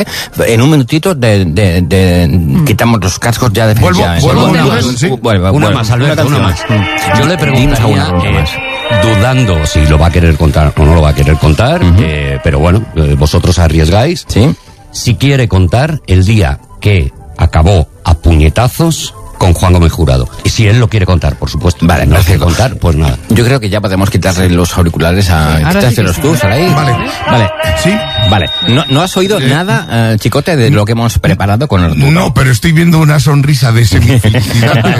En un minutito quitamos los cascos ya de Una más, Alberto, una más. Yo le preguntaría, dudando si lo va a querer contar o no lo va a querer contar, pero bueno, vosotros arriesgáis. Sí. Si quiere contar el día que acabó a puñetazos con Juan Gómez Jurado. Y si él lo quiere contar, por supuesto. Vale, no quiere contar, pues nada. Yo creo que ya podemos quitarle los auriculares quítatelos tú, Saray. Vale. ¿Sí? Vale. ¿No has oído nada, Chicote, de lo que hemos preparado con Arturo? No, pero estoy viendo una sonrisa de semifelicidad de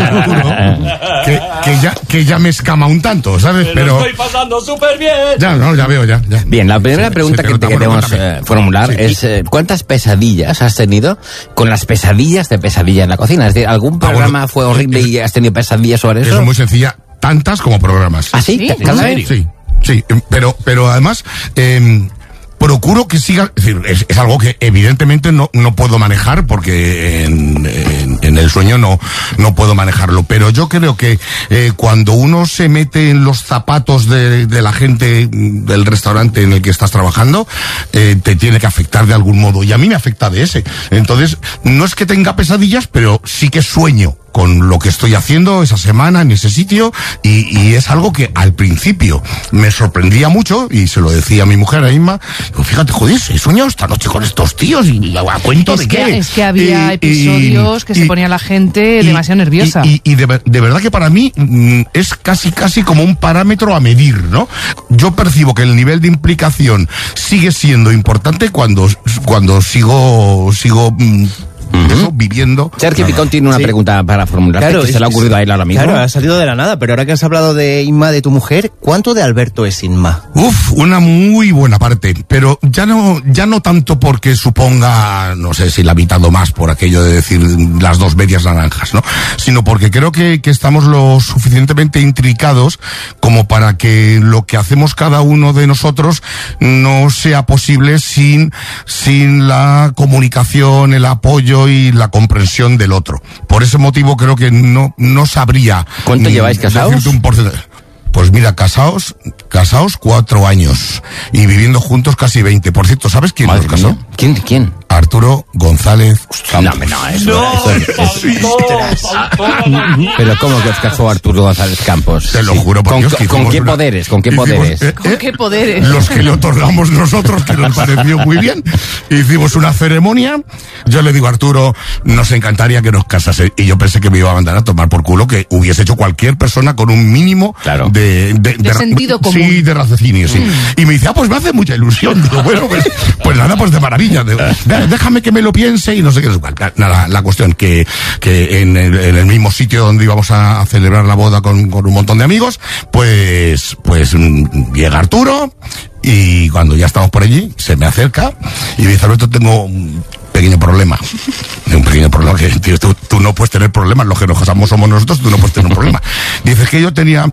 Arturo que ya me escama un tanto, ¿sabes? Pero estoy pasando súper bien. Ya veo. Bien, la primera pregunta que te queremos formular es ¿cuántas pesadillas has tenido con las pesadillas de Pesadilla en la Cocina? Es decir, ¿algún programa fue horrible y has tenido pesadillas sobre eso? Es muy sencilla, tantas como programas. ¿Ah, sí? ¿Cada vez? Sí, pero además procuro que siga, es decir, es algo que evidentemente no puedo manejar porque en el sueño no puedo manejarlo, pero yo creo que cuando uno se mete en los zapatos de la gente del restaurante en el que estás trabajando, te tiene que afectar de algún modo, y a mí me afecta de ese. Entonces, no es que tenga pesadillas, pero sí que sueño con lo que estoy haciendo esa semana en ese sitio, y es algo que al principio me sorprendía mucho, y se lo decía a mi mujer, a Inma, digo, fíjate, joder, he soñado esta noche con estos tíos, y a cuento de qué. Es que había episodios que se ponía la gente demasiado nerviosa. Y de verdad que para mí es casi como un parámetro a medir, ¿no? Yo percibo que el nivel de implicación sigue siendo importante cuando sigo eso, viviendo. Sergio Picón tiene una pregunta para formular. Claro, que se le ha ocurrido a él ahora mismo. Claro, ha salido de la nada, pero ahora que has hablado de Inma, de tu mujer, ¿cuánto de Alberto es Inma? Una muy buena parte, pero ya no tanto porque suponga, no sé si la mitad o más por aquello de decir las dos medias naranjas, ¿no? Sino porque creo que estamos lo suficientemente intricados como para que lo que hacemos cada uno de nosotros no sea posible sin la comunicación, el apoyo y la comprensión del otro. Por ese motivo creo que no sabría. ¿Cuánto lleváis casados? Decirte un porcentaje. Pues mira, casados 4 años y viviendo juntos casi 20. Por cierto, ¿sabes quién nos casó? ¿Quién? Arturo González Campos. Pero ¿cómo que os casó Arturo González Campos? Te lo juro por Dios. ¿Con qué poderes? ¿Con qué poderes? Los que le otorgamos nosotros, que nos pareció muy bien. Hicimos una ceremonia. Yo le digo a Arturo, nos encantaría que nos casase. Y yo pensé que me iba a mandar a tomar por culo, que hubiese hecho cualquier persona con un mínimo de sentido común. Sí, de raciocinio, sí. Y me dice, pues me hace mucha ilusión. Digo, bueno, pues nada, pues de maravilla. Déjame que me lo piense y no sé qué. Nada, la cuestión que en el mismo sitio donde íbamos a celebrar la boda con un montón de amigos, pues llega Arturo, y cuando ya estamos por allí, se me acerca y me dice, Alberto, tengo un pequeño problema. Que, tío, tú no puedes tener problemas, los que nos casamos somos nosotros, tú no puedes tener un problema. Dices que yo tenía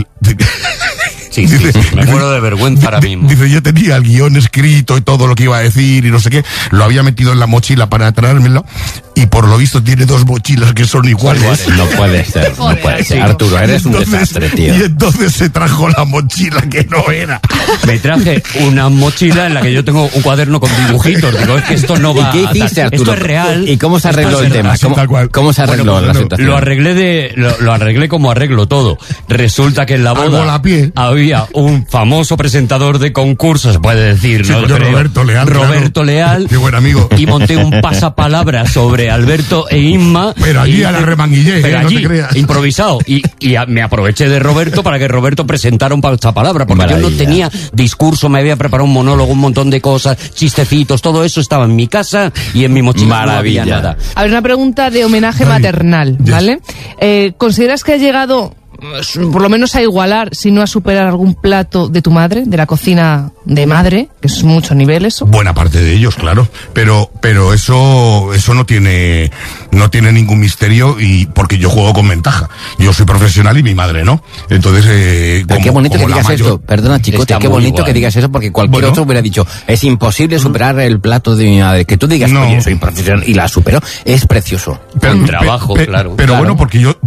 Sí, me muero de vergüenza ahora mismo. Dice, yo tenía el guión escrito y todo lo que iba a decir y no sé qué, lo había metido en la mochila para traérmelo, y por lo visto tiene 2 mochilas que son iguales. No puede ser. Arturo, eres un desastre, tío. Y entonces se trajo la mochila que no era. Me traje una mochila en la que yo tengo un cuaderno con dibujitos. Digo, es que esto no va. ¿Y qué hiciste, Arturo? Esto es real. ¿Y cómo se arregló el tema? ¿Cómo se arregló la situación? Lo arreglé como arreglo todo. Resulta que en la boda había un famoso presentador de concursos, se puede decir, ¿no? Roberto Leal. Qué buen amigo. Y monté un pasapalabra sobre Alberto e Inma. Pero allí a la remanguillé, no te creas. Improvisado. Y me aproveché de Roberto para que Roberto presentara un pasapalabra, porque yo no tenía discurso, me había preparado un monólogo, un montón de cosas, chistecitos, todo eso estaba en mi casa y en mi mochila. Maravilla. No había nada. A ver, una pregunta de homenaje maternal, ¿vale? ¿Consideras que has llegado, por lo menos, a igualar, si no a superar algún plato de tu madre, de la cocina de madre, que es mucho nivel eso? Buena parte de ellos, claro, pero eso no tiene no tiene ningún misterio, y porque yo juego con ventaja. Yo soy profesional y mi madre no. Entonces, qué bonito que digas eso. Perdona, Chicote, qué bonito que digas eso, porque cualquier otro hubiera dicho, es imposible superar el plato de mi madre. Que tú digas, oye, soy profesional y la supero, es precioso. Con trabajo, claro. Pero bueno,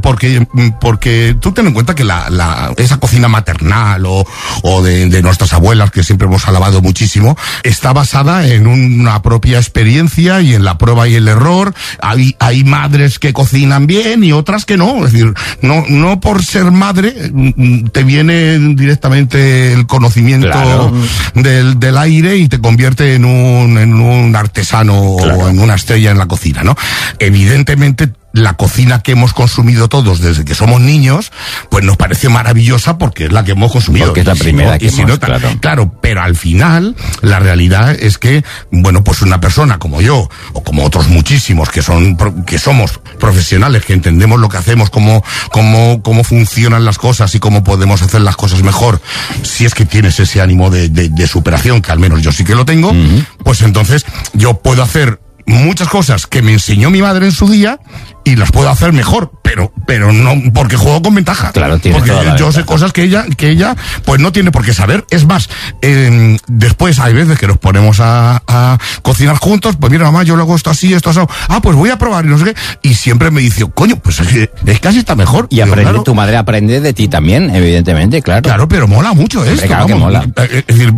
porque tú ten en cuenta que esa cocina maternal o de nuestras abuelas, que siempre hemos alabado muchísimo, está basada en una propia experiencia y en la prueba y el error. Hay madres que cocinan bien y otras que no. Es decir, no por ser madre te viene directamente el conocimiento del aire y te convierte en un artesano o en una estrella en la cocina, ¿no? Evidentemente, la cocina que hemos consumido todos desde que somos niños, pues nos parece maravillosa porque es la que hemos consumido. Porque es la primera que hemos, claro, pero al final, la realidad es que, bueno, pues una persona como yo, o como otros muchísimos que somos profesionales, que entendemos lo que hacemos, cómo funcionan las cosas y cómo podemos hacer las cosas mejor, si es que tienes ese ánimo de superación, que al menos yo sí que lo tengo, pues entonces yo puedo hacer muchas cosas que me enseñó mi madre en su día y las puedo hacer mejor, pero no porque juego con ventaja. Claro, tiene porque toda la yo ventaja. sé cosas que ella pues no tiene por qué saber. Es más, después hay veces que nos ponemos a cocinar juntos, pues mira, mamá, yo lo hago esto así, esto así. Pues voy a probar y no sé qué. Y siempre me dice, coño, pues es que así está mejor. Y tu madre aprende de ti también, evidentemente, claro. Claro, pero mola mucho esto. Claro que mola. Es decir,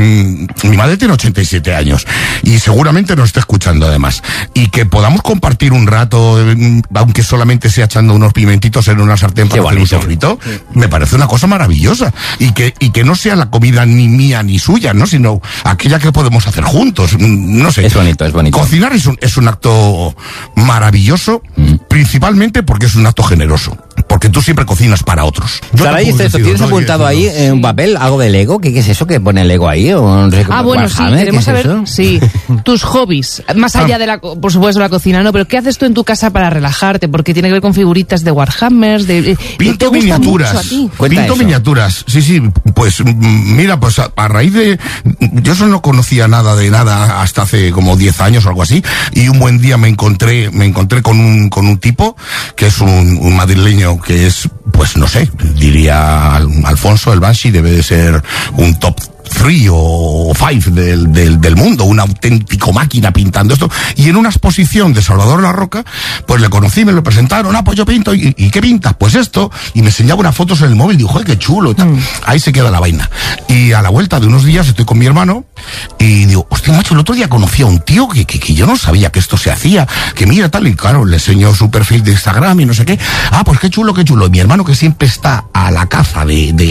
mi madre tiene 87 años y seguramente nos está escuchando además. Y que podamos compartir un rato, aunque solamente sea echando unos pimentitos en una sartén para hacer un sofrito, me parece una cosa maravillosa. Y que no sea la comida ni mía ni suya, ¿no? Sino aquella que podemos hacer juntos. No sé. Es bonito, es bonito. Cocinar es un acto maravilloso, principalmente porque es un acto generoso. Porque tú siempre cocinas para otros. Saray, ¿tienes apuntado ahí en un papel algo de Lego? ¿Qué es eso que pone Lego ahí? Bueno, sí, queremos saber, sí, tus hobbies, más allá de por supuesto, la cocina, ¿no? Pero ¿qué haces tú en tu casa para relajarte? Porque tiene que ver con figuritas de Warhammers, Pinto miniaturas. Pinto miniaturas, sí, pues mira, pues a raíz de... Yo eso no conocía nada de nada hasta hace como 10 años o algo así, y un buen día me encontré con un tipo que es un madrileño que es, pues no sé, diría Alfonso el Banshee, debe de ser un top 3 o 5 del mundo, una auténtico máquina pintando esto. Y en una exposición de Salvador La Roca, pues le conocí, me lo presentaron, pues yo pinto, ¿y qué pintas? Pues esto, y me enseñaba unas fotos en el móvil, digo, joder, qué chulo y tal. Ahí se queda la vaina. Y a la vuelta de unos días estoy con mi hermano, y digo, hostia, macho, el otro día conocí a un tío que yo no sabía que esto se hacía, que mira tal, y claro, le enseñó su perfil de Instagram y no sé qué. Pues qué chulo. Y mi hermano, que siempre está a la caza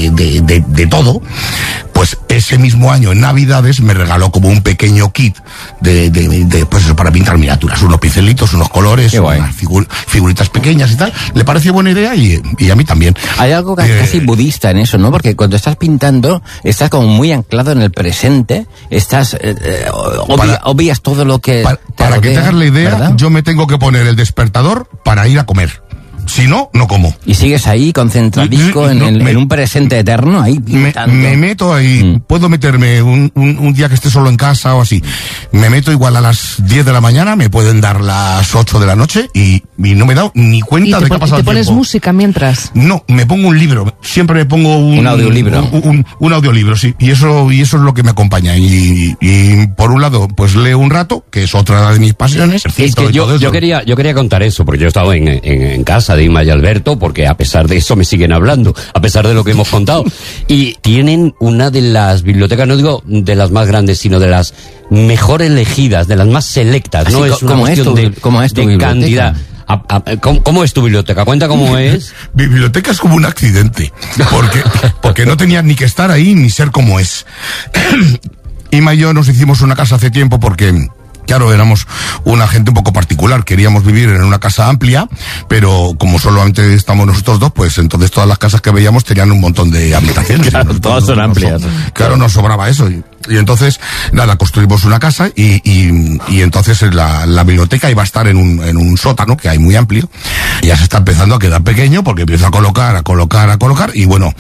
de todo, pues ese mismo año en Navidades me regaló como un pequeño kit pues eso, para pintar miniaturas, unos pincelitos, unos colores, unas figuritas pequeñas y tal. Le pareció buena idea y a mí también. Hay algo casi budista en eso, ¿no? Porque cuando estás pintando, estás como muy anclado en el presente, estás obvias todo lo que para que te hagas la idea, ¿verdad? Yo me tengo que poner el despertador para ir a comer. Si no, no como. Y sigues ahí concentradico en un presente eterno, ahí pintando. Me meto ahí, puedo meterme un día que esté solo en casa o así. Me meto igual a las 10 de la mañana, me pueden dar las 8 de la noche y no me he dado ni cuenta de que ha pasado el tiempo. ¿Y te pones música mientras? No, me pongo un libro. Siempre me pongo un audiolibro. Un audiolibro, sí. Y eso es lo que me acompaña. Y por un lado, pues leo un rato, que es otra de mis pasiones. Es que yo quería contar eso, porque yo he estado en casa de Inma y Alberto, porque a pesar de eso me siguen hablando, a pesar de lo que hemos contado. Y tienen una de las bibliotecas, no digo de las más grandes, sino de las mejor elegidas, de las más selectas. Así, no es una cuestión ¿cómo es tu biblioteca? Cantidad. ¿Cómo es tu biblioteca? Cuenta cómo es. Mi biblioteca es como un accidente, porque no tenía ni que estar ahí ni ser como es. Inma y yo nos hicimos una casa hace tiempo porque... Claro, éramos una gente un poco particular, queríamos vivir en una casa amplia, pero como solamente estamos nosotros dos, pues entonces todas las casas que veíamos tenían un montón de habitaciones. Claro, todas son amplias. Claro, nos sobraba eso. Y entonces, nada, construimos una casa y entonces la biblioteca iba a estar en un sótano que hay muy amplio. Y ya se está empezando a quedar pequeño porque empiezo a colocar y bueno...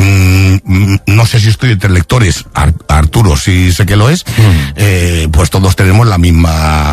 no sé si estoy entre lectores, Arturo sí sé que lo es, pues todos tenemos la misma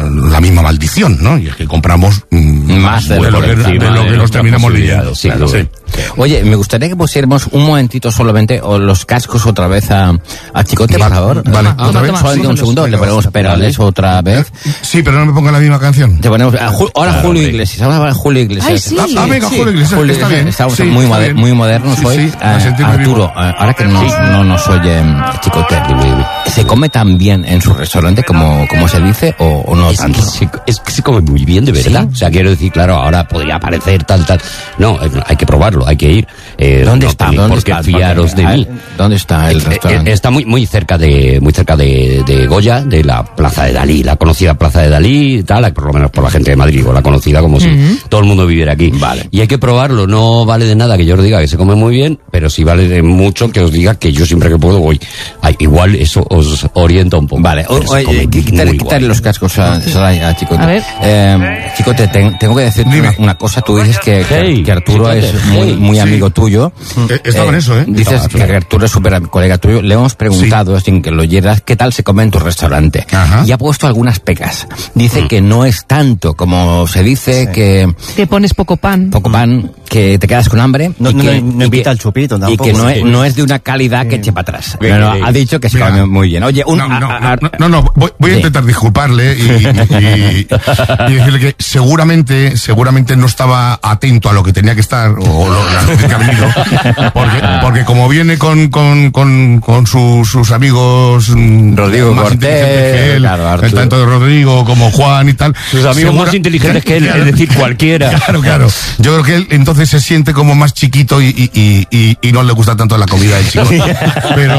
la misma maldición, ¿no? Y es que compramos más de lo que nos terminamos leyendo. Sí, Claro, sí. Oye, me gustaría que pusiéramos un momentito solamente o los cascos otra vez a Chicote, por favor. Vale, otra vez. Solamente un segundo, le ponemos Perales otra vez. Sí, pero no me ponga la misma canción. Te ponemos ahora Julio Iglesias, ahora Julio Iglesias. Ay, sí. Venga, Julio Iglesias, Julio está bien. Estamos Sí, muy, está bien. muy modernos Sí, hoy. sí, a sentirme Arturo, vivo. ahora que no nos oye Chicote, ¿se come tan bien en su restaurante como se dice o no tanto? Es que se come muy bien, de verdad. ¿Sí? O sea, quiero decir, claro, ahora podría parecer tal. No, hay que probarlo, hay que ir. ¿Dónde no está? tenéis ¿Dónde por qué está? fiaros de mí. ¿Dónde está el restaurante? Está muy cerca de Goya, de la Plaza de Dalí, la conocida Plaza de Dalí y tal, por lo menos por la gente de Madrid, o la conocida como si todo el mundo viviera aquí. Vale. Y hay que probarlo, no vale de nada que yo os diga que se come muy bien, pero sí vale de mucho que os diga que yo siempre que puedo voy. Igual eso os orienta un poco. Vale, pero se come oye, muy quítale guay. los cascos a Chicote. A ver. Chicote, tengo que decirte Dime. una cosa. Tú dices que Arturo Chicote, es muy sí. amigo tuyo. Está con eso, ¿eh? Dices que Arturo es súper colega tuyo. Le hemos preguntado, sin que lo oyeras, qué tal se come en tu restaurante. Ajá. Y ha puesto algunas pegas. Dice que no es tanto como se dice, que Que pones poco pan. poco pan, que te quedas con hambre. No, y no, que, no y invita que- al chupito Y tampoco. que Sí. no es de una calidad que eche para atrás. Bien, No, bien. ha dicho que se Mira. come muy bien. Oye, No, voy a Sí. intentar disculparle y decirle que seguramente no estaba atento a lo que tenía que estar, o las veces que ha venido, porque como viene con sus amigos Rodrigo más Cortés, inteligentes que él, claro, Arturo. tanto de Rodrigo como Juan y tal. Sus amigos más inteligentes que él, es decir, cualquiera. Claro. Yo creo que él entonces se siente como más chiquito y no le gusta tanto la comida del chico. Pero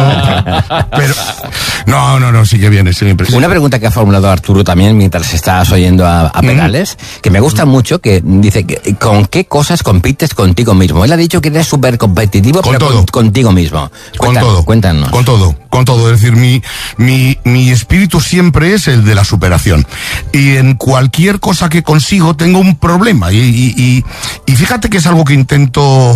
no, sigue bien, impresionante. Una pregunta que ha formulado Arturo también mientras estabas oyendo a Perales, que me gusta mucho, que dice que ¿con qué cosas compites contigo mismo? Él ha dicho que eres súper competitivo, Con pero todo. contigo mismo. Cuéntanos. Con todo. Es decir, mi espíritu siempre es el de la superación. Y en cualquier cosa que consigo tengo un problema. Y fíjate que es algo que intento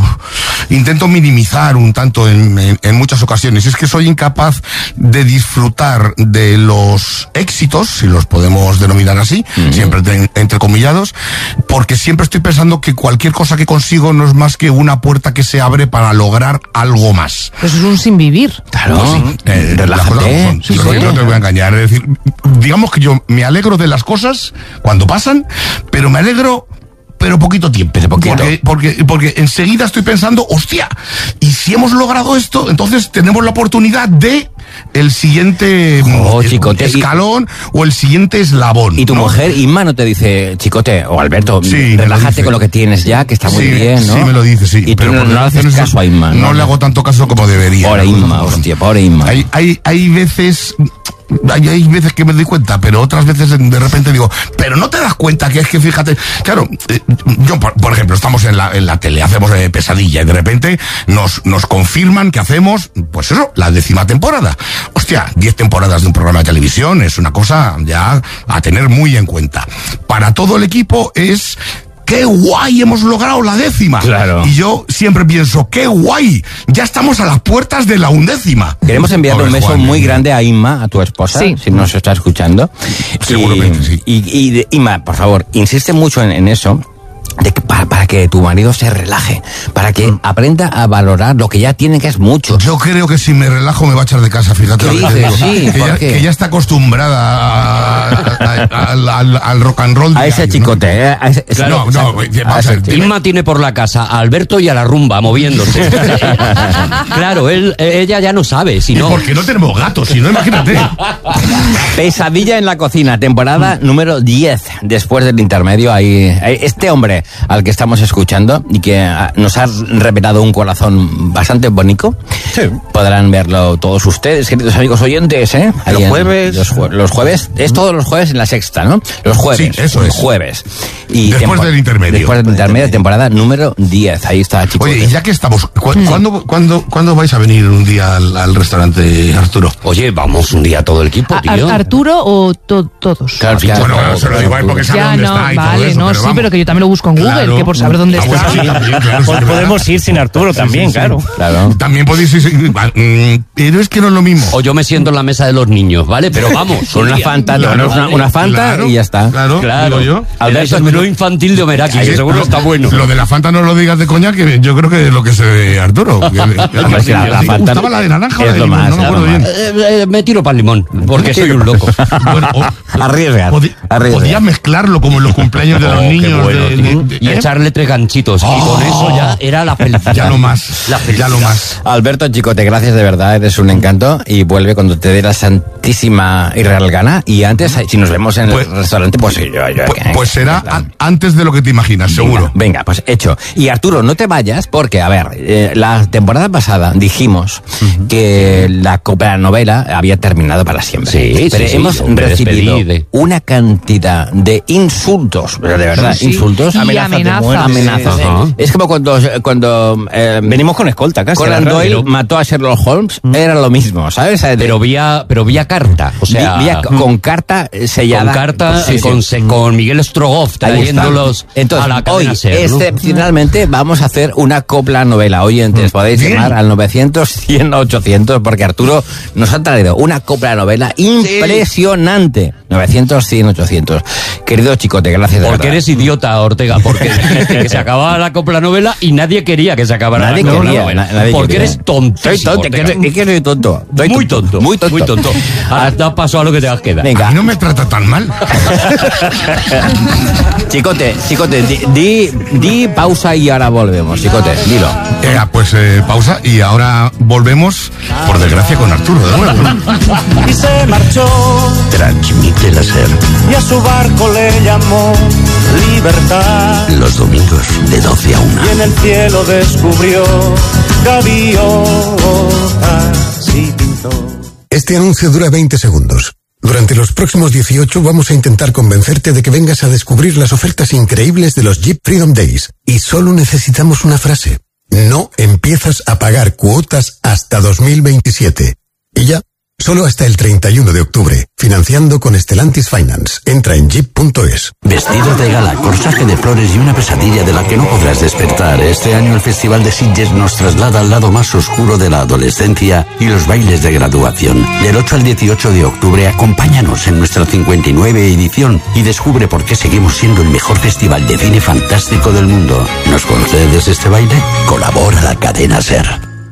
minimizar un tanto en muchas ocasiones. Es que soy incapaz de disfrutar de los éxitos, si los podemos denominar así, siempre entrecomillados, porque siempre estoy pensando que cualquier cosa que consigo no es más que una puerta que se abre para lograr algo más. Eso es un sin vivir. Claro, Las cosas relájate. como son. Sí, No sí. te voy a engañar. Es decir, digamos que yo me alegro de las cosas cuando pasan, pero me alegro pero poquito tiempo. Porque enseguida estoy pensando, hostia, y si hemos logrado esto, entonces tenemos la oportunidad de el siguiente Chicote, escalón o el siguiente eslabón. Y tu ¿no? mujer, Inma, no te dice, Chicote o Alberto, Sí, me lo relájate dice. con lo que tienes ya, que está muy Sí, bien, ¿no? Sí, me lo dice, sí. Y tú no por le haces razones caso a Inma. No le hago tanto caso como debería. Pobre ¿no? Inma, hostia, pobre Inma. Hay veces... Hay veces que me doy cuenta, pero otras veces de repente digo, pero no te das cuenta que es que fíjate, claro, yo por ejemplo estamos en la tele, hacemos Pesadilla y de repente nos confirman que hacemos, pues eso, la 10ª temporada. Hostia, 10 temporadas de un programa de televisión es una cosa ya a tener muy en cuenta. Para todo el equipo es... ¡Qué guay! Hemos logrado la 10ª. Claro. Y yo siempre pienso, ¡qué guay! Ya estamos a las puertas de la 11ª. Queremos enviarle Pobre un beso Juan, muy grande a Inma, a tu esposa, Sí. si nos está escuchando. Seguramente, sí. Y Inma, por favor, insiste mucho en eso. De que para que tu marido se relaje, para que aprenda a valorar lo que ya tiene, que es mucho. Yo creo que si me relajo me va a echar de casa, fíjate. ¿Qué lo que te dices? digo. Sí, que, ¿por ya, qué? que ya está acostumbrada al rock and roll. A ese diario, chicote, ¿eh? A ese, No, exacto. vamos a ver, ese- Inma tiene por la casa a Alberto y a la rumba moviéndose. Claro, ella ya no sabe, si ¿Y no... porque no tenemos gatos? Si no, imagínate. Pesadilla en la cocina, temporada número 10, después del intermedio. Ahí, este hombre al que estamos escuchando y que nos ha revelado un corazón bastante bonito, podrán verlo todos ustedes, queridos amigos oyentes, ¿eh? Ahí Los en- jueves. Los jueves, es todos los jueves en La Sexta, ¿no? Los jueves. Sí, eso los es. jueves. Y Después del intermedio. Después del intermedio, temporada número 10. Ahí está, chicos. Oye, y ya que estamos, ¿cuándo vais a venir un día al restaurante, Arturo? Oye, vamos un día todo el equipo, tío. ¿Arturo o todos? Claro, claro, Bueno, claro, se lo digo a él porque sabe Ya dónde no, está y todo vale, eso, no, pero sí, vamos. pero que yo también lo busco en con Google, Claro. que por saber dónde está. Pues sí, también, claro, sí, ¿verdad? Podemos ir sin Arturo también, sí. claro. Claro. También podéis ir, pero es que no es lo mismo. O yo me siento en la mesa de los niños, ¿vale? Pero vamos. Con una Fanta, te pones una Fanta Claro, y ya está. Claro, Claro. digo yo. Alberto, el menú infantil de Omeraki, que seguro está bueno. Lo de la Fanta no lo digas de coña, que yo creo que es lo que se ve Arturo. Que Pues la ¿te Fanta gustaba la de naranja o la es de lo limón? más, No me es acuerdo lo bien. Me tiro para el limón, porque soy un loco. Bueno, Arriesga. podías mezclarlo como en los cumpleaños de los Qué niños. bueno, tío. Y ¿eh? echarle 3 ganchitos. Y con eso ya era la felicidad. Ya lo más. La felicidad. Ya lo más. Alberto Chicote, gracias de verdad, eres un encanto y vuelve cuando te dé la santísima y real gana. Y antes, si nos vemos en Pues- el restaurante, pues yo. Pues será antes de lo que te imaginas, seguro. Venga, pues hecho. Y Arturo, no te vayas porque, a ver, la temporada pasada dijimos que la novela había terminado para siempre. Sí, pero sí, sí, hemos yo me recibido despedí de- una cantidad de insultos, pero de verdad, Sí, insultos. y amenazas de amenazas. muerte. Amenazas. Ajá. Es como cuando Venimos con escolta casi. a la Conan radio. Doyle mató a Sherlock Holmes, era lo mismo, ¿sabes? Pero vía carta. O sea, con carta sellada. con carta, Sí, sí. con Miguel Strogoff Ahí está. trayéndolos Entonces, a la hoy, cadena SER, ¿no? excepcionalmente, vamos a hacer una copla novela. Oyentes, podéis Bien. llamar al 900 100 800 porque Arturo nos ha traído una copla novela impresionante. 900 100 800. Querido Chicote, gracias de Porque verdad. eres idiota, Ortega, porque dijiste que se acababa la copla novela y nadie quería que se acabara Nadie la copla quería, novela. nadie porque quería. eres tontísimo. Soy tonto, Ortega. es que soy tonto. Soy Muy tonto. Muy tonto. Muy tonto. Ahora da paso a lo que te queda. Venga. Y no me trata tan mal. Chicote, di pausa y ahora volvemos. Chicote, dilo. Pues pausa y ahora volvemos, por desgracia, con Arturo de nuevo. Y se marchó Transmite la SER. y a su barco le llamó Libertad. Los domingos de 12 a 1. Y en el cielo descubrió gaviotas y pintó. Este anuncio dura 20 segundos. Durante los próximos 18 vamos a intentar convencerte de que vengas a descubrir las ofertas increíbles de los Jeep Freedom Days. Y solo necesitamos una frase. No empiezas a pagar cuotas hasta 2027. Y ya, solo hasta el 31 de octubre. Financiando con Stellantis Finance. Entra en jeep.es. Vestido de gala, corsaje de flores y una pesadilla de la que no podrás despertar. Este año el Festival de Sitges nos traslada al lado más oscuro de la adolescencia y los bailes de graduación. Del 8 al 18 de octubre, acompáñanos en nuestra 59 edición y descubre por qué seguimos siendo el mejor festival de cine fantástico del mundo. ¿Nos concedes este baile? Colabora la cadena SER.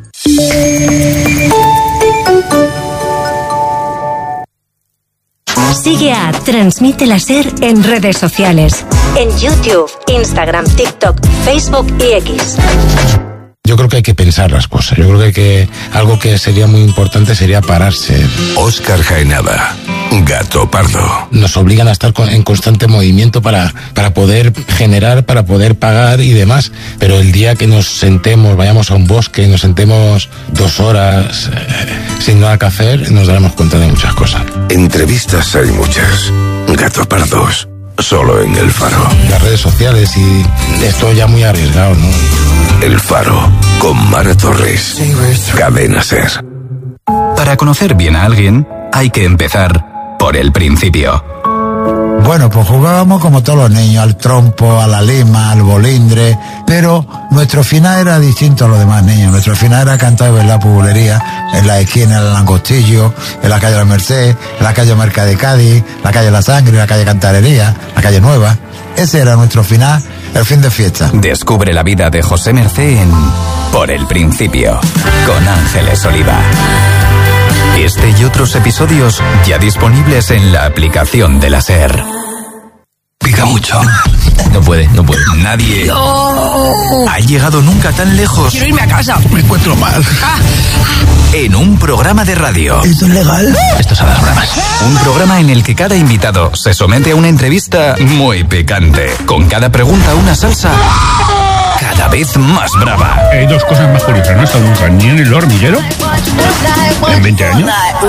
Sigue a Transmite la SER en redes sociales. En YouTube, Instagram, TikTok, Facebook y X. Yo creo que hay que pensar las cosas. Yo creo que algo que sería muy importante sería pararse. Óscar Jaenada, Gato Pardo. Nos obligan a estar en constante movimiento para poder generar, para poder pagar y demás. Pero el día que nos sentemos, vayamos a un bosque, nos sentemos 2 horas sin nada que hacer, nos daremos cuenta de muchas cosas. Entrevistas hay muchas. Gato Pardos, solo en El Faro. Las redes sociales y esto ya muy arriesgado, ¿no? El Faro, con Mara Torres. Cadena SER. Para conocer bien a alguien, hay que empezar por el principio. Bueno, pues jugábamos como todos los niños, al trompo, a la lima, al bolindre, pero nuestro final era distinto a los demás niños. Nuestro final era cantar y bailar pubulería en la esquina del Langostillo, en la calle La Merced, en la calle Merca de Cádiz, la calle La Sangre, la calle Cantarería, la calle Nueva. Ese era nuestro final, el fin de fiesta. Descubre la vida de José Mercé en Por el Principio, con Ángeles Oliva. Este y otros episodios ya disponibles en la aplicación de la SER. Pica mucho. No puede. Nadie ha llegado nunca tan lejos. Quiero irme a casa. Me encuentro mal. En un programa de radio. ¿Esto es legal? Esto son las bromas. Un programa en el que cada invitado se somete a una entrevista muy picante. Con cada pregunta una salsa cada vez más brava. Hay 2 cosas más curiosas. No he estado nunca ni en el hormiguero en 20 años.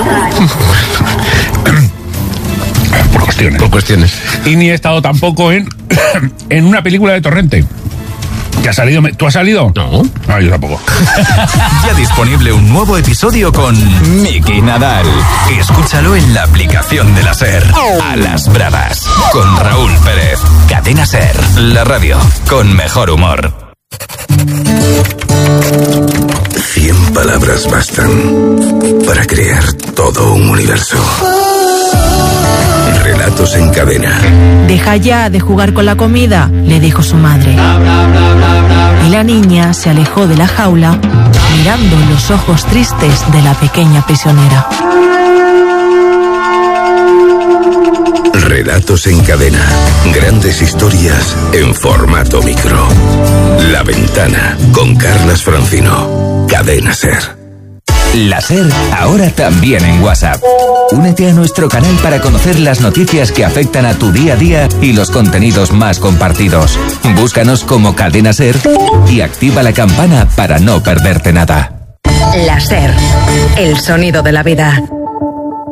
Por cuestiones. Y ni he estado tampoco en una película de Torrente. ¿Que ha salido? ¿Tú has salido? No. Ah, yo tampoco. Ya disponible un nuevo episodio con Miki Nadal. Escúchalo en la aplicación de la SER. A las bravas. con Raúl Pérez. Cadena SER, la radio con mejor humor. 100 palabras bastan para crear todo un universo. Relatos en cadena. Deja ya de jugar con la comida, le dijo su madre. Y la niña se alejó de la jaula, mirando los ojos tristes de la pequeña prisionera. Relatos en cadena. Grandes historias en formato micro. La Ventana, con Carlas Francino. Cadena SER. La SER ahora también en WhatsApp. Únete a nuestro canal para conocer las noticias que afectan a tu día a día y los contenidos más compartidos. Búscanos como Cadena SER y activa la campana para no perderte nada. La SER, el sonido de la vida.